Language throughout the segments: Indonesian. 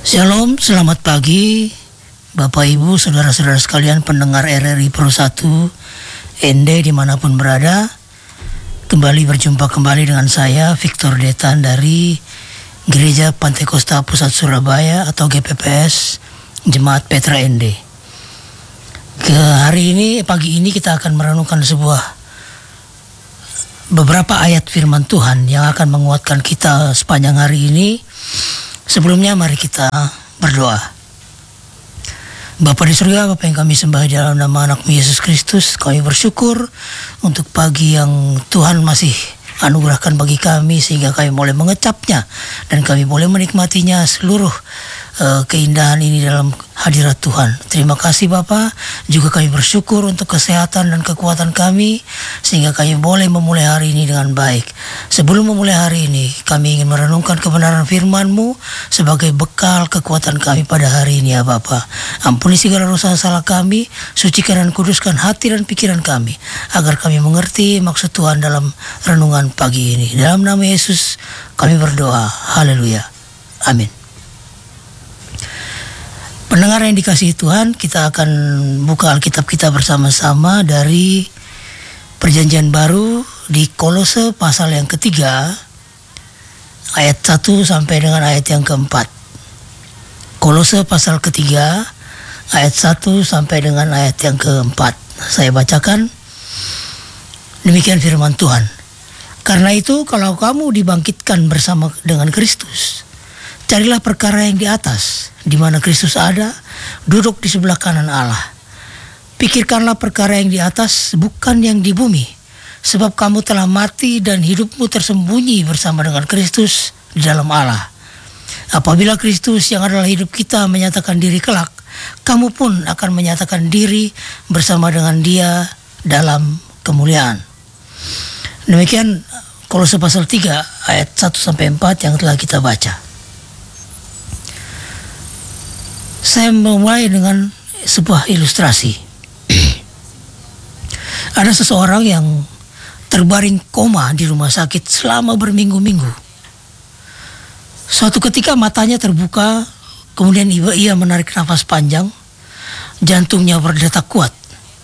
Shalom, selamat pagi Bapak Ibu, saudara-saudara sekalian pendengar RRI Pro 1 ND dimanapun berada. Kembali berjumpa kembali dengan saya Victor Detan dari Gereja Pantekosta Pusat Surabaya atau GPPS Jemaat Petra ND. Pagi ini kita akan merenungkan beberapa ayat firman Tuhan yang akan menguatkan kita sepanjang hari ini. Sebelumnya mari kita berdoa. Bapa di surga, Bapa yang kami sembah dalam nama anak-Mu Yesus Kristus, kami bersyukur untuk pagi yang Tuhan masih anugerahkan bagi kami sehingga kami boleh mengecapnya dan kami boleh menikmatinya seluruh keindahan ini dalam hadirat Tuhan. Terima kasih Bapa. Juga kami bersyukur untuk kesehatan dan kekuatan kami sehingga kami boleh memulai hari ini dengan baik. Sebelum memulai hari ini, kami ingin merenungkan kebenaran firman-Mu sebagai bekal kekuatan kami pada hari ini ya Bapa. Ampuni segala dosa salah kami, sucikan dan kuduskan hati dan pikiran kami agar kami mengerti maksud Tuhan dalam renungan pagi ini. Dalam nama Yesus kami berdoa. Haleluya. Amin. Pendengar yang dikasihi Tuhan, kita akan buka Alkitab kita bersama-sama dari Perjanjian Baru di Kolose pasal yang ketiga, ayat 1 sampai dengan ayat yang keempat. Kolose pasal ketiga, ayat 1 sampai dengan ayat yang keempat. Saya bacakan, demikian firman Tuhan. Karena itu, kalau kamu dibangkitkan bersama dengan Kristus, carilah perkara yang di atas, di mana Kristus ada, duduk di sebelah kanan Allah. Pikirkanlah perkara yang di atas, bukan yang di bumi. Sebab kamu telah mati dan hidupmu tersembunyi bersama dengan Kristus di dalam Allah. Apabila Kristus yang adalah hidup kita menyatakan diri kelak, kamu pun akan menyatakan diri bersama dengan Dia dalam kemuliaan. Demikian Kolose pasal 3 ayat 1 sampai 4 yang telah kita baca. Saya memulai dengan sebuah ilustrasi. Ada seseorang yang terbaring koma di rumah sakit selama berminggu-minggu. Suatu ketika matanya terbuka, kemudian ia menarik nafas panjang, jantungnya berdetak kuat.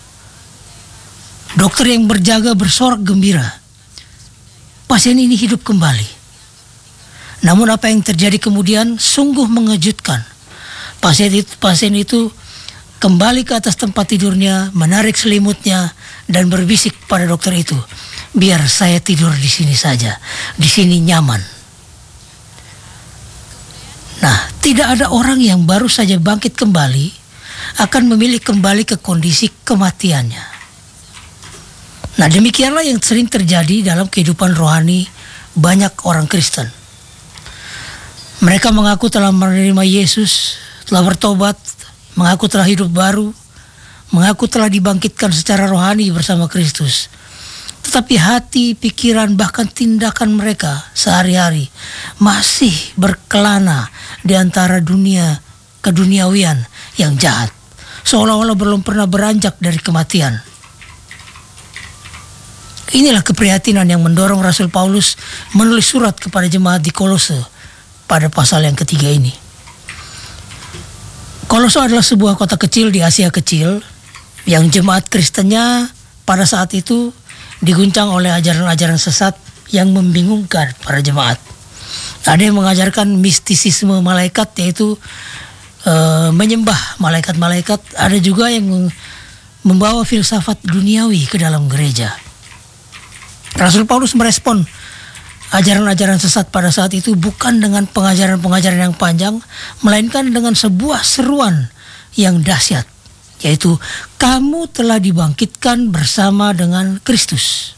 Dokter yang berjaga bersorak gembira. Pasien ini hidup kembali. Namun apa yang terjadi kemudian sungguh mengejutkan. Pasien itu kembali ke atas tempat tidurnya, menarik selimutnya dan berbisik pada dokter itu, "Biar saya tidur di sini saja, di sini nyaman." Nah, tidak ada orang yang baru saja bangkit kembali akan memilih kembali ke kondisi kematiannya. Nah, demikianlah yang sering terjadi dalam kehidupan rohani banyak orang Kristen. Mereka mengaku telah menerima Yesus, telah bertobat, mengaku telah hidup baru, mengaku telah dibangkitkan secara rohani bersama Kristus. Tetapi hati, pikiran, bahkan tindakan mereka sehari-hari masih berkelana di antara dunia keduniawian yang jahat, seolah-olah belum pernah beranjak dari kematian. Inilah keprihatinan yang mendorong Rasul Paulus menulis surat kepada jemaat di Kolose pada pasal yang ketiga ini. Kolose adalah sebuah kota kecil di Asia Kecil yang jemaat Kristennya pada saat itu diguncang oleh ajaran-ajaran sesat yang membingungkan para jemaat. Ada yang mengajarkan mistisisme malaikat, yaitu menyembah malaikat-malaikat. Ada juga yang membawa filsafat duniawi ke dalam gereja. Rasul Paulus merespon ajaran-ajaran sesat pada saat itu bukan dengan pengajaran-pengajaran yang panjang, melainkan dengan sebuah seruan yang dahsyat, yaitu kamu telah dibangkitkan bersama dengan Kristus.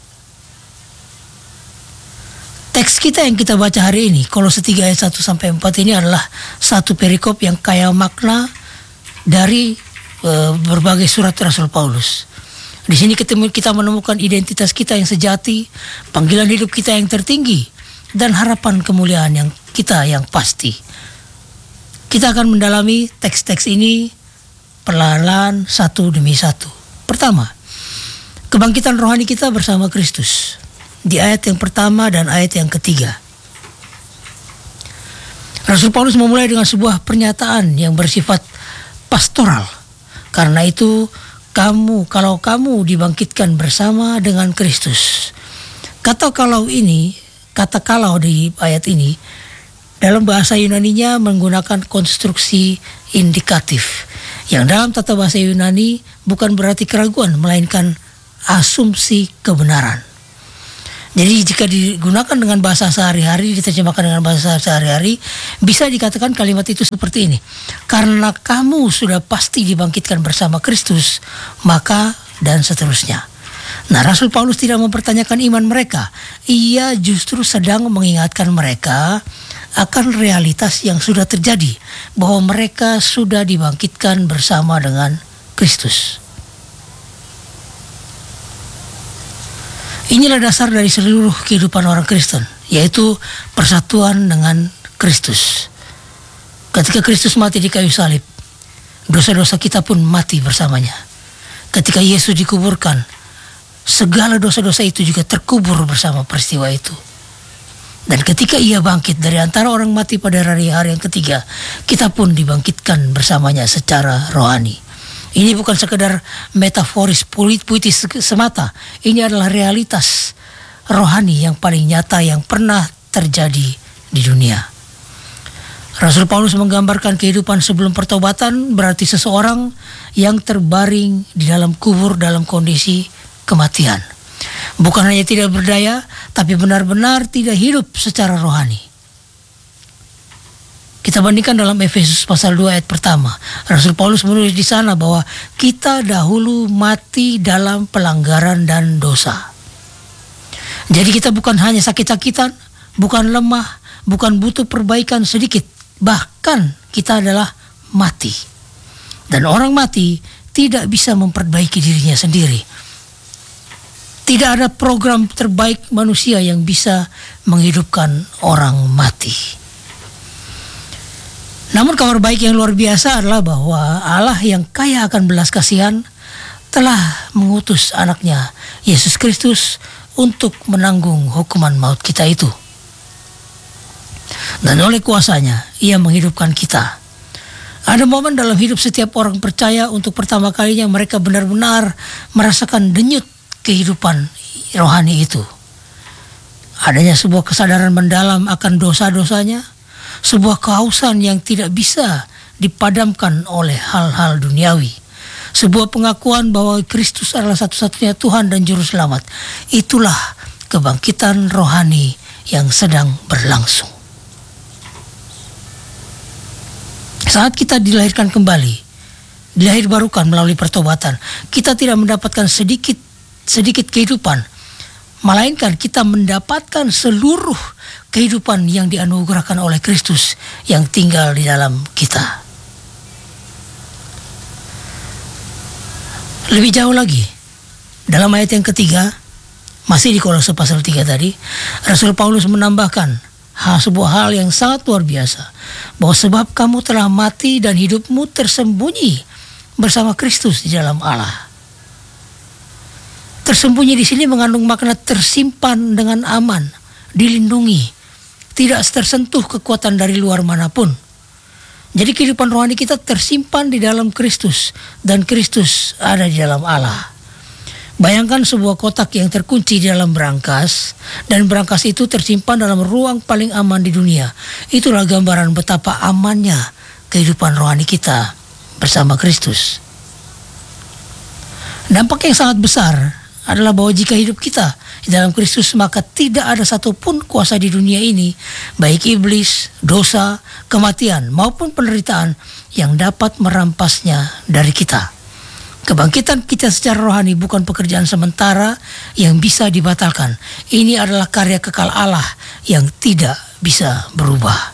Teks kita yang kita baca hari ini, Kolose 3 ayat 1 sampai 4 ini adalah satu perikop yang kaya makna dari berbagai surat Rasul Paulus. Di sini kita menemukan identitas kita yang sejati, panggilan hidup kita yang tertinggi, dan harapan kemuliaan yang pasti. Kita akan mendalami teks-teks ini perlahan-lahan satu demi satu. Pertama, kebangkitan rohani kita bersama Kristus. Di ayat yang pertama dan ayat yang ketiga. Rasul Paulus memulai dengan sebuah pernyataan yang bersifat pastoral. Karena itu kalau kamu dibangkitkan bersama dengan Kristus. Kata kalau di ayat ini dalam bahasa Yunaninya menggunakan konstruksi indikatif yang dalam tata bahasa Yunani bukan berarti keraguan melainkan asumsi kebenaran. Jadi jika digunakan dengan bahasa sehari-hari, diterjemahkan dengan bahasa sehari-hari, bisa dikatakan kalimat itu seperti ini. Karena kamu sudah pasti dibangkitkan bersama Kristus, maka dan seterusnya. Nah, Rasul Paulus tidak mempertanyakan iman mereka. Ia justru sedang mengingatkan mereka akan realitas yang sudah terjadi, bahwa mereka sudah dibangkitkan bersama dengan Kristus. Inilah dasar dari seluruh kehidupan orang Kristen, yaitu persatuan dengan Kristus. Ketika Kristus mati di kayu salib, dosa-dosa kita pun mati bersamanya. Ketika Yesus dikuburkan, segala dosa-dosa itu juga terkubur bersama peristiwa itu. Dan ketika ia bangkit dari antara orang mati pada hari yang ketiga, kita pun dibangkitkan bersamanya secara rohani. Ini bukan sekedar metaforis puitis semata. Ini adalah realitas rohani yang paling nyata yang pernah terjadi di dunia. Rasul Paulus menggambarkan kehidupan sebelum pertobatan berarti seseorang yang terbaring di dalam kubur dalam kondisi kematian. Bukan hanya tidak berdaya, tapi benar-benar tidak hidup secara rohani. Kita bandingkan dalam Efesus pasal 2 ayat pertama. Rasul Paulus menulis di sana bahwa kita dahulu mati dalam pelanggaran dan dosa. Jadi kita bukan hanya sakit-sakitan, bukan lemah, bukan butuh perbaikan sedikit. Bahkan kita adalah mati. Dan orang mati tidak bisa memperbaiki dirinya sendiri. Tidak ada program terbaik manusia yang bisa menghidupkan orang mati. Namun kabar baik yang luar biasa adalah bahwa Allah yang kaya akan belas kasihan telah mengutus anaknya Yesus Kristus untuk menanggung hukuman maut kita itu. Dan oleh kuasanya ia menghidupkan kita. Ada momen dalam hidup setiap orang percaya untuk pertama kalinya mereka benar-benar merasakan denyut kehidupan rohani itu. Adanya sebuah kesadaran mendalam akan dosa-dosanya, sebuah kehausan yang tidak bisa dipadamkan oleh hal-hal duniawi, sebuah pengakuan bahwa Kristus adalah satu-satunya Tuhan dan Juru Selamat. Itulah kebangkitan rohani yang sedang berlangsung. Saat kita dilahirkan kembali, dilahir barukan melalui pertobatan, kita tidak mendapatkan sedikit kehidupan, melainkan kita mendapatkan seluruh kehidupan yang dianugerahkan oleh Kristus yang tinggal di dalam kita. Lebih jauh lagi, dalam ayat yang ketiga, masih di Kolose pasal 3 tadi, Rasul Paulus menambahkan sebuah hal yang sangat luar biasa, bahwa sebab kamu telah mati dan hidupmu tersembunyi bersama Kristus di dalam Allah. Tersembunyi di sini mengandung makna tersimpan dengan aman, dilindungi, tidak tersentuh kekuatan dari luar manapun. Jadi kehidupan rohani kita tersimpan di dalam Kristus dan Kristus ada di dalam Allah. Bayangkan sebuah kotak yang terkunci di dalam berangkas dan berangkas itu tersimpan dalam ruang paling aman di dunia. Itulah gambaran betapa amannya kehidupan rohani kita bersama Kristus. Dampak yang sangat besar adalah bahwa jika hidup kita di dalam Kristus, maka tidak ada satupun kuasa di dunia ini, baik iblis, dosa, kematian maupun penderitaan, yang dapat merampasnya dari kita. Kebangkitan kita secara rohani bukan pekerjaan sementara yang bisa dibatalkan. Ini adalah karya kekal Allah yang tidak bisa berubah.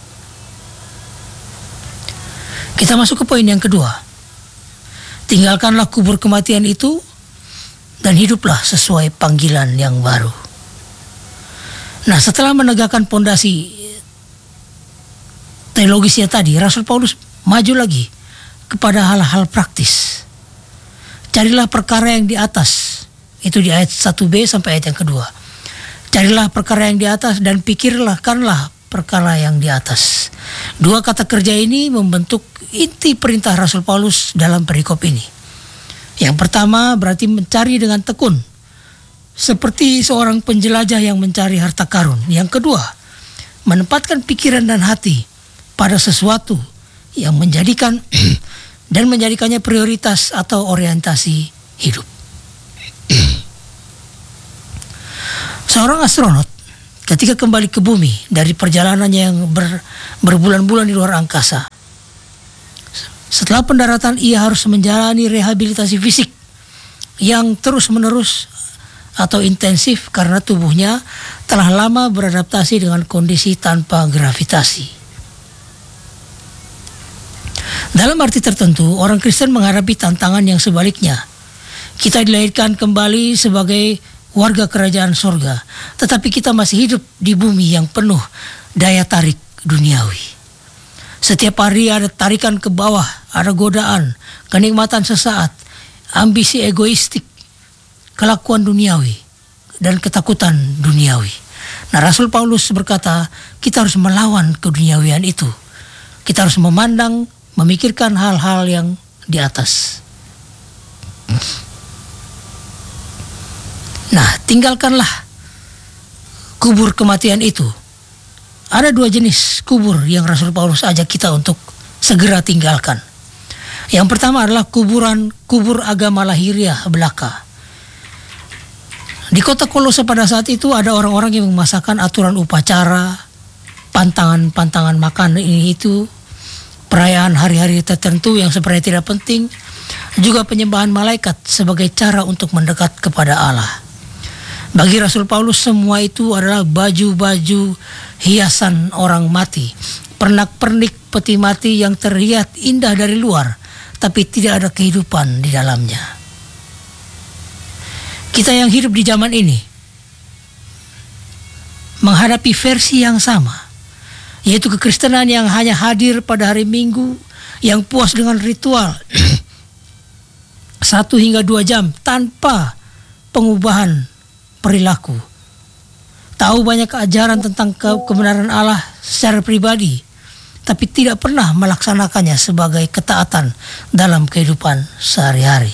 Kita masuk ke poin yang kedua. Tinggalkanlah kubur kematian itu dan hiduplah sesuai panggilan yang baru. Nah, setelah menegakkan pondasi teologisnya tadi, Rasul Paulus maju lagi kepada hal-hal praktis. Carilah perkara yang di atas. Itu di ayat 1b sampai ayat yang kedua. Carilah perkara yang di atas dan pikirkanlah perkara yang di atas. Dua kata kerja ini membentuk inti perintah Rasul Paulus dalam perikop ini. Yang pertama berarti mencari dengan tekun, seperti seorang penjelajah yang mencari harta karun. Yang kedua, menempatkan pikiran dan hati pada sesuatu yang menjadikan dan menjadikannya prioritas atau orientasi hidup. Seorang astronot ketika kembali ke bumi dari perjalanannya yang berbulan-bulan di luar angkasa, setelah pendaratan ia harus menjalani rehabilitasi fisik yang terus-menerus atau intensif karena tubuhnya telah lama beradaptasi dengan kondisi tanpa gravitasi. Dalam arti tertentu, orang Kristen menghadapi tantangan yang sebaliknya. Kita dilahirkan kembali sebagai warga kerajaan surga, tetapi kita masih hidup di bumi yang penuh daya tarik duniawi. Setiap hari ada tarikan ke bawah, ada godaan, kenikmatan sesaat, ambisi egoistik, kelakuan duniawi, dan ketakutan duniawi. Nah, Rasul Paulus berkata, kita harus melawan keduniawian itu. Kita harus memikirkan hal-hal yang di atas. Nah, tinggalkanlah kubur kematian itu. Ada dua jenis kubur yang Rasul Paulus ajak kita untuk segera tinggalkan. Yang pertama adalah kubur agama lahiriah belaka. Di kota Kolose pada saat itu ada orang-orang yang memasakkan aturan upacara, pantangan makan ini itu, perayaan hari-hari tertentu yang sebenarnya tidak penting, juga penyembahan malaikat sebagai cara untuk mendekat kepada Allah. Bagi Rasul Paulus semua itu adalah baju-baju hiasan orang mati, pernak-pernik peti mati yang terlihat indah dari luar, tapi tidak ada kehidupan di dalamnya. Kita yang hidup di zaman ini menghadapi versi yang sama, yaitu kekristenan yang hanya hadir pada hari Minggu, yang puas dengan ritual 1 hingga 2 jam tanpa pengubahan perilaku. Tahu banyak ajaran tentang kebenaran Allah secara pribadi, tapi tidak pernah melaksanakannya sebagai ketaatan dalam kehidupan sehari-hari.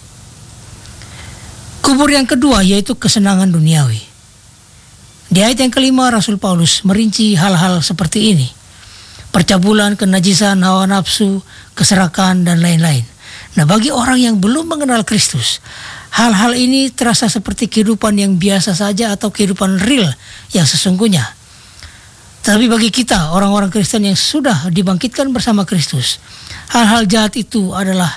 Kubur yang kedua yaitu kesenangan duniawi. Di ayat yang kelima Rasul Paulus merinci hal-hal seperti ini: percabulan, kenajisan, hawa nafsu, keserakan, dan lain-lain. Nah, bagi orang yang belum mengenal Kristus, hal-hal ini terasa seperti kehidupan yang biasa saja atau kehidupan real yang sesungguhnya. Tapi bagi kita, orang-orang Kristen yang sudah dibangkitkan bersama Kristus, hal-hal jahat itu adalah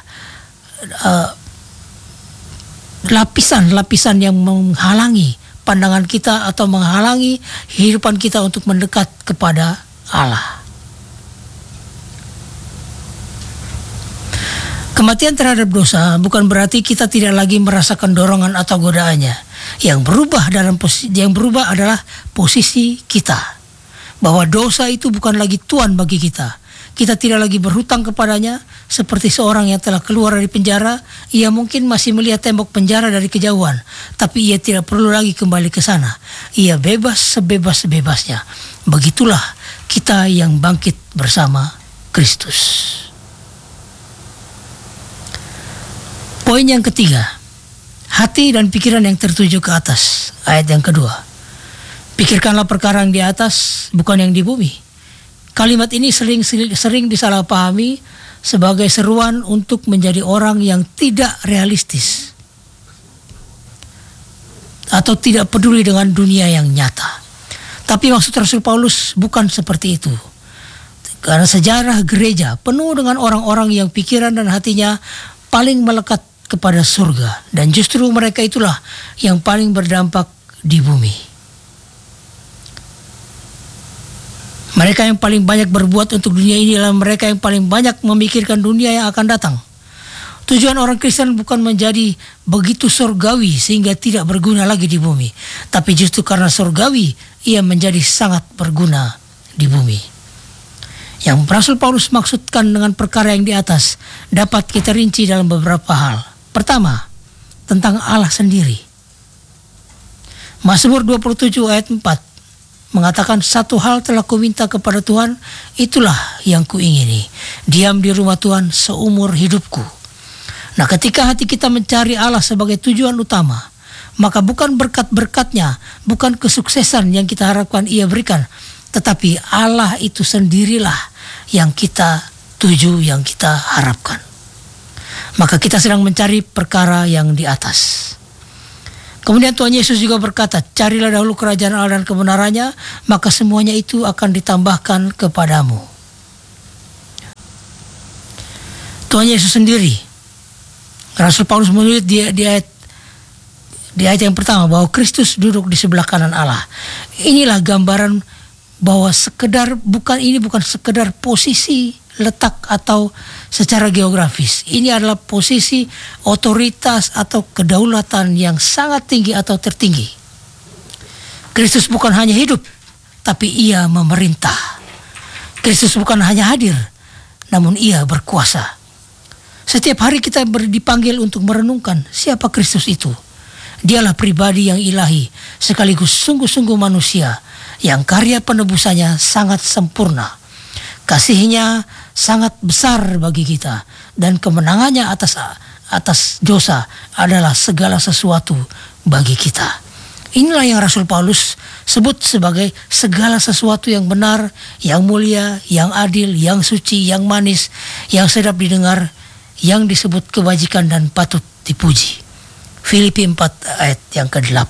lapisan-lapisan yang menghalangi pandangan kita atau menghalangi kehidupan kita untuk mendekat kepada Allah. Kematian terhadap dosa bukan berarti kita tidak lagi merasakan dorongan atau godaannya. Yang berubah adalah posisi kita. Bahwa dosa itu bukan lagi tuan bagi kita. Kita tidak lagi berhutang kepadanya seperti seorang yang telah keluar dari penjara. Ia mungkin masih melihat tembok penjara dari kejauhan, tapi ia tidak perlu lagi kembali ke sana. Ia bebas sebebas-bebasnya. Begitulah kita yang bangkit bersama Kristus. Poin yang ketiga, hati dan pikiran yang tertuju ke atas. Ayat yang kedua, pikirkanlah perkara yang di atas, bukan yang di bumi. Kalimat ini sering disalahpahami sebagai seruan untuk menjadi orang yang tidak realistis atau tidak peduli dengan dunia yang nyata. Tapi maksud Rasul Paulus bukan seperti itu. Karena sejarah gereja penuh dengan orang-orang yang pikiran dan hatinya paling melekat kepada surga, dan justru mereka itulah yang paling berdampak di bumi. Mereka yang paling banyak berbuat untuk dunia ini adalah mereka yang paling banyak memikirkan dunia yang akan datang. Tujuan orang Kristen bukan menjadi begitu surgawi sehingga tidak berguna lagi di bumi, tapi justru karena surgawi ia menjadi sangat berguna di bumi. Yang Rasul Paulus maksudkan dengan perkara yang di atas dapat kita rinci dalam beberapa hal. Pertama, tentang Allah sendiri. Mazmur 27 ayat 4 mengatakan, satu hal telah kuminta kepada Tuhan, itulah yang kuingini, diam di rumah Tuhan seumur hidupku. Nah, ketika hati kita mencari Allah sebagai tujuan utama, maka bukan berkat-berkatnya, bukan kesuksesan yang kita harapkan Ia berikan, tetapi Allah itu sendirilah yang kita tuju, yang kita harapkan. Maka kita sedang mencari perkara yang di atas. Kemudian Tuhan Yesus juga berkata, carilah dahulu kerajaan Allah dan kebenarannya, maka semuanya itu akan ditambahkan kepadamu. Tuhan Yesus sendiri, Rasul Paulus menulis di ayat yang pertama bahwa Kristus duduk di sebelah kanan Allah. Inilah gambaran bahwa ini bukan sekedar posisi letak atau secara geografis. Ini adalah posisi otoritas atau kedaulatan yang sangat tinggi atau tertinggi. Kristus bukan hanya hidup, tapi Ia memerintah. Kristus bukan hanya hadir, namun Ia berkuasa. Setiap hari kita dipanggil untuk merenungkan siapa Kristus itu. Dialah pribadi yang ilahi, sekaligus sungguh-sungguh manusia, yang karya penebusannya sangat sempurna. Kasihnya sangat besar bagi kita, dan kemenangannya atas dosa adalah segala sesuatu bagi kita. Inilah yang Rasul Paulus sebut sebagai segala sesuatu yang benar, yang mulia, yang adil, yang suci, yang manis, yang sedap didengar, yang disebut kebajikan dan patut dipuji. Filipi 4 ayat yang ke-8.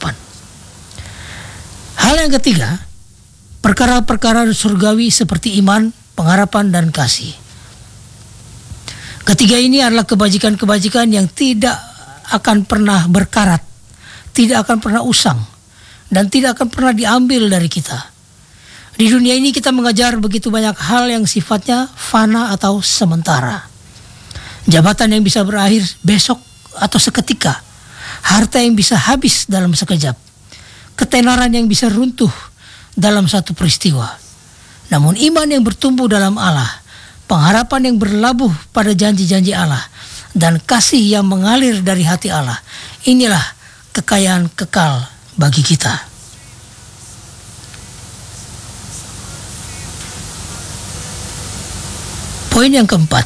Hal yang ketiga, perkara-perkara surgawi seperti iman, pengharapan, dan kasih. Ketiga ini adalah kebajikan-kebajikan yang tidak akan pernah berkarat, tidak akan pernah usang, dan tidak akan pernah diambil dari kita. Di dunia ini kita mengejar begitu banyak hal yang sifatnya fana atau sementara. Jabatan yang bisa berakhir besok atau seketika, harta yang bisa habis dalam sekejap, ketenaran yang bisa runtuh dalam satu peristiwa. Namun iman yang bertumbuh dalam Allah, pengharapan yang berlabuh pada janji-janji Allah, dan kasih yang mengalir dari hati Allah, inilah kekayaan kekal bagi kita. Poin yang keempat,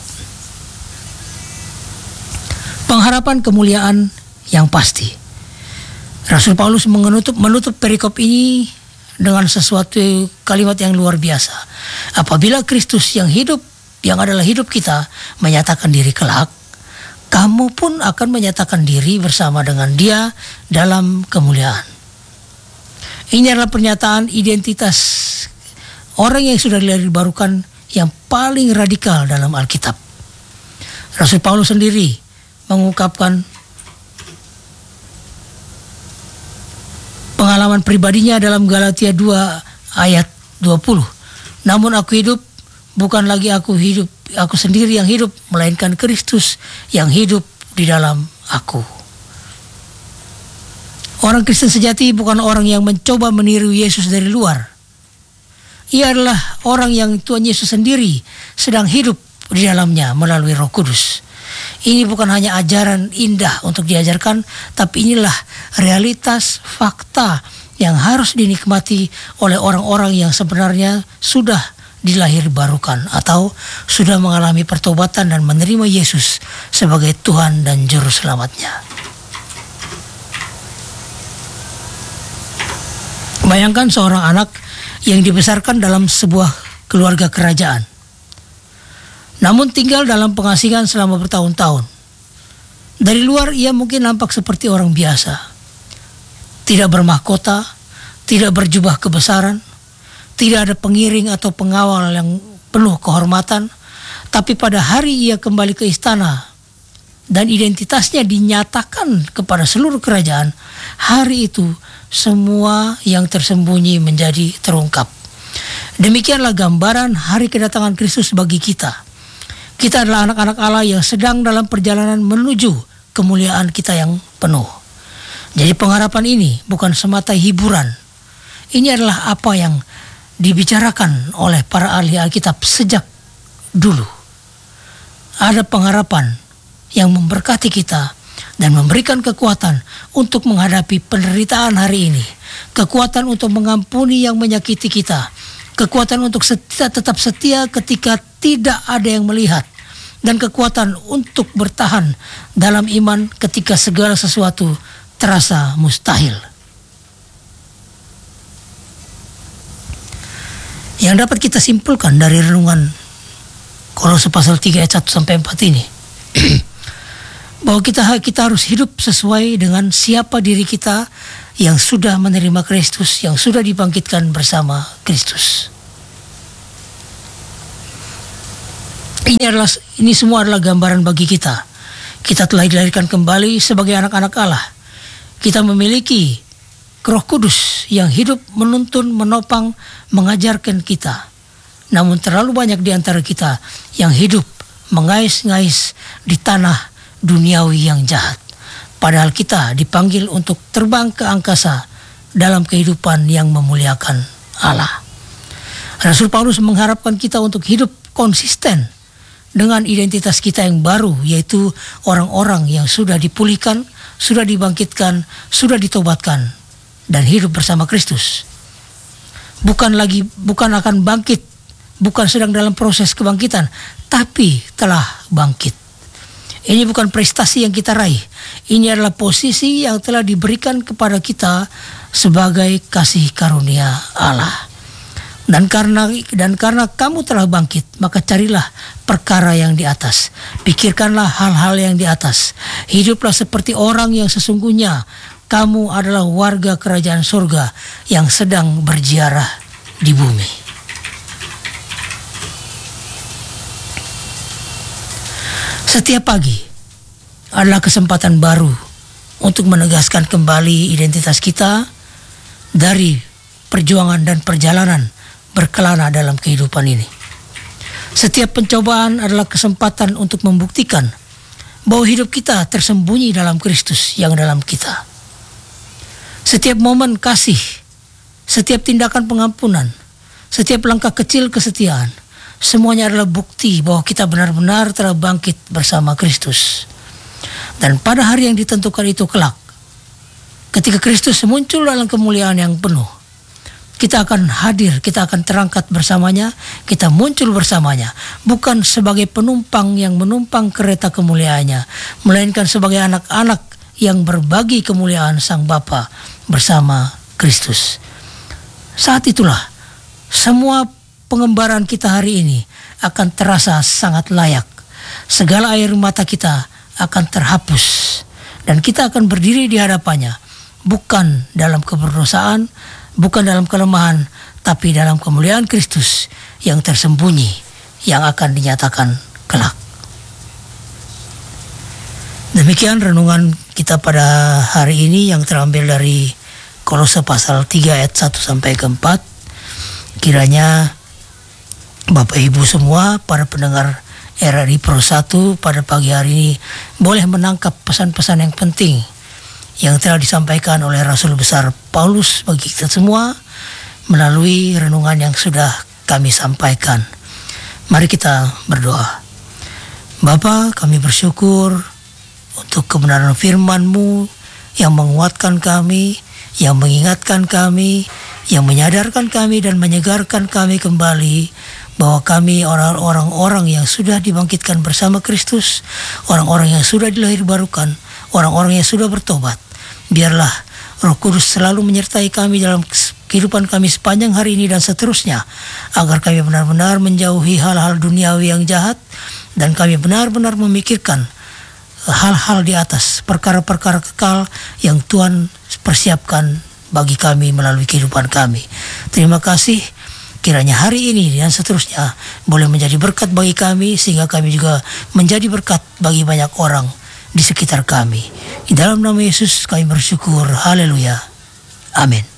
pengharapan kemuliaan yang pasti. Rasul Paulus menutup perikop ini dengan sesuatu kalimat yang luar biasa. Apabila Kristus yang hidup, yang adalah hidup kita, menyatakan diri kelak, kamu pun akan menyatakan diri bersama dengan Dia dalam kemuliaan. Ini adalah pernyataan identitas orang yang sudah dibarukan yang paling radikal dalam Alkitab. Rasul Paulus sendiri mengungkapkan pengalaman pribadinya dalam Galatia 2 ayat 20. Namun aku hidup, bukan lagi aku sendiri yang hidup, melainkan Kristus yang hidup di dalam aku. Orang Kristen sejati bukan orang yang mencoba meniru Yesus dari luar. Ia adalah orang yang Tuhan Yesus sendiri sedang hidup di dalamnya melalui Roh Kudus. Ini bukan hanya ajaran indah untuk diajarkan, tapi inilah realitas fakta yang harus dinikmati oleh orang-orang yang sebenarnya sudah dilahirbarukan atau sudah mengalami pertobatan dan menerima Yesus sebagai Tuhan dan Juru Selamatnya. Bayangkan seorang anak yang dibesarkan dalam sebuah keluarga kerajaan, namun tinggal dalam pengasingan selama bertahun-tahun. Dari luar ia mungkin nampak seperti orang biasa, tidak bermahkota, tidak berjubah kebesaran, tidak ada pengiring atau pengawal yang penuh kehormatan. Tapi pada hari ia kembali ke istana dan identitasnya dinyatakan kepada seluruh kerajaan, hari itu semua yang tersembunyi menjadi terungkap. Demikianlah gambaran hari kedatangan Kristus bagi kita. Kita adalah anak-anak Allah yang sedang dalam perjalanan menuju kemuliaan kita yang penuh. Jadi pengharapan ini bukan semata hiburan. Ini adalah apa yang dibicarakan oleh para ahli Alkitab sejak dulu. Ada pengharapan yang memberkati kita dan memberikan kekuatan untuk menghadapi penderitaan hari ini kekuatan untuk mengampuni yang menyakiti kita, kekuatan untuk tetap setia ketika tidak ada yang melihat, dan kekuatan untuk bertahan dalam iman ketika segala sesuatu terasa mustahil. Yang dapat kita simpulkan dari renungan Kolose pasal 3 ayat 1 sampai 4 ini bahwa kita harus hidup sesuai dengan siapa diri kita yang sudah menerima Kristus, yang sudah dibangkitkan bersama Kristus. Ini semua adalah gambaran bagi kita. Kita telah dilahirkan kembali sebagai anak-anak Allah. Kita memiliki Roh Kudus yang hidup, menuntun, menopang, mengajarkan kita. Namun terlalu banyak di antara kita yang hidup mengais-ngais di tanah duniawi yang jahat. Padahal kita dipanggil untuk terbang ke angkasa dalam kehidupan yang memuliakan Allah. Rasul Paulus mengharapkan kita untuk hidup konsisten dengan identitas kita yang baru, yaitu orang-orang yang sudah dipulihkan, sudah dibangkitkan, sudah ditobatkan, dan hidup bersama Kristus. Bukan akan bangkit, bukan sedang dalam proses kebangkitan, tapi telah bangkit. Ini bukan prestasi yang kita raih. Ini adalah posisi yang telah diberikan kepada kita sebagai kasih karunia Allah. Dan karena kamu telah bangkit, maka carilah perkara yang di atas. Pikirkanlah hal-hal yang di atas. Hiduplah seperti orang yang sesungguhnya kamu adalah warga kerajaan surga yang sedang berziarah di bumi. Setiap pagi adalah kesempatan baru untuk menegaskan kembali identitas kita dari perjuangan dan perjalanan berkelana dalam kehidupan ini. Setiap pencobaan adalah kesempatan untuk membuktikan bahwa hidup kita tersembunyi dalam Kristus yang dalam kita. Setiap momen kasih, setiap tindakan pengampunan, setiap langkah kecil kesetiaan, semuanya adalah bukti bahwa kita benar-benar telah bangkit bersama Kristus. Dan pada hari yang ditentukan itu kelak, ketika Kristus muncul dalam kemuliaan yang penuh, kita akan hadir, kita akan terangkat bersamanya, kita muncul bersamanya, bukan sebagai penumpang yang menumpang kereta kemuliaannya, melainkan sebagai anak-anak yang berbagi kemuliaan Sang Bapa bersama Kristus. Saat itulah semua pengembaraan kita hari ini akan terasa sangat layak. Segala air mata kita akan terhapus dan kita akan berdiri di hadapannya, bukan dalam keberdosaan, bukan dalam kelemahan, tapi dalam kemuliaan Kristus yang tersembunyi, yang akan dinyatakan kelak. Demikian renungan kita pada hari ini yang terambil dari Kolose pasal 3 ayat 1 sampai ke 4. Kiranya Bapak Ibu semua, para pendengar RRI Pro 1 pada pagi hari ini boleh menangkap pesan-pesan yang penting yang telah disampaikan oleh Rasul Besar Paulus bagi kita semua melalui renungan yang sudah kami sampaikan. Mari kita berdoa. Bapa, kami bersyukur untuk kebenaran firman-Mu yang menguatkan kami, yang mengingatkan kami, yang menyadarkan kami dan menyegarkan kami kembali bahwa kami orang-orang yang sudah dibangkitkan bersama Kristus, orang-orang yang sudah dilahirbarukan, orang-orang yang sudah bertobat. Biarlah Roh Kudus selalu menyertai kami dalam kehidupan kami sepanjang hari ini dan seterusnya, agar kami benar-benar menjauhi hal-hal duniawi yang jahat dan kami benar-benar memikirkan hal-hal di atas, perkara-perkara kekal yang Tuhan persiapkan bagi kami melalui kehidupan kami. Terima kasih, kiranya hari ini dan seterusnya boleh menjadi berkat bagi kami, sehingga kami juga menjadi berkat bagi banyak orang di sekitar kami. Di dalam nama Yesus kami bersyukur. Haleluya. Amin.